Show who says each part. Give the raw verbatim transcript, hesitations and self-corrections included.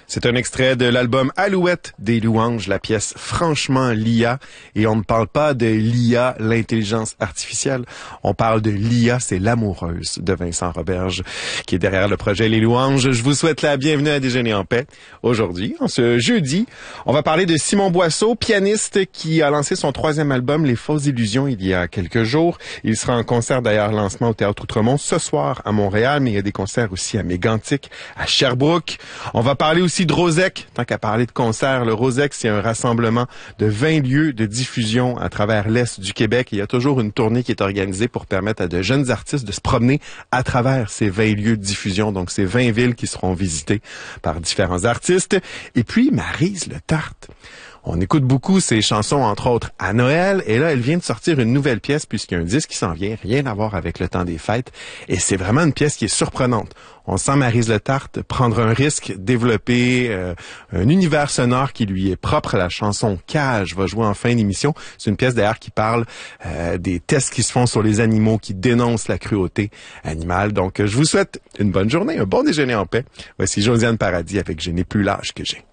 Speaker 1: C'est un extrait de l'album Alouette des Louanges, la pièce Franchement l'I A. Et on ne parle pas de l'I A, l'intelligence artificielle. On parle de l'I A, c'est l'amoureuse de Vincent Roberge qui est derrière le projet Les Louanges. Je vous souhaite la bienvenue à Déjeuner en paix. Aujourd'hui, en ce jeudi, on va parler de Simon Boisseau, pianiste qui a lancé son troisième album Les Fausses Illusions il y a quelques jours. Il sera en concert d'ailleurs lancement au Théâtre Outremont ce soir à Montréal, mais il y a des concerts aussi à Mégantic, à Sherbrooke. On va parler aussi de Rosec. Tant qu'à parler de concert, le Rosec, c'est un rassemblement de vingt lieux de diffusion à travers l'Est du Québec. Il y a toujours une tournée qui est organisée pour permettre à de jeunes artistes de se promener à travers ces vingt lieux de diffusion. Donc, ces vingt villes qui seront visitées par différents artistes. Et puis, Maryse Le Tarte. On écoute beaucoup ses chansons, entre autres, à Noël. Et là, elle vient de sortir une nouvelle pièce puisqu'il y a un disque qui s'en vient. Rien à voir avec le temps des fêtes. Et c'est vraiment une pièce qui est surprenante. On sent Maryse Le Tarte prendre un risque, développer euh, un univers sonore qui lui est propre. La chanson Cage va jouer en fin d'émission. C'est une pièce d'ailleurs qui parle euh, des tests qui se font sur les animaux, qui dénoncent la cruauté animale. Donc, je vous souhaite une bonne journée, un bon déjeuner en paix. Voici Josiane Paradis avec Je n'ai plus l'âge que j'ai.